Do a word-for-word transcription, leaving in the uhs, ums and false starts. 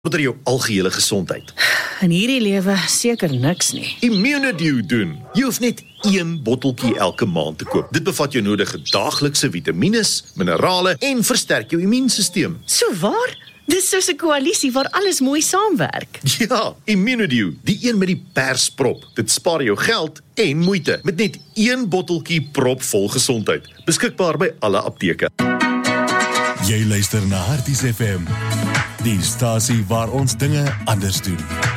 Bevorder jou algehele gesondheid. In hierdie lewe seker niks nie. Immunedew doen. Jy hoef net een botteltjie elke maand te koop. Dit bevat jou nodige daaglikse vitamines, minerale en versterk jou immuunstelsel. So waar? Dis soos 'n koalisie waar alles mooi saamwerk. Ja, Immunedew, die een met die persprop. Dit spaar jou geld en moeite met net een botteltjie propvol gesondheid. Beskikbaar by alle apteke. Jy luister na Harties F M, die stasie waar ons dinge anders doen.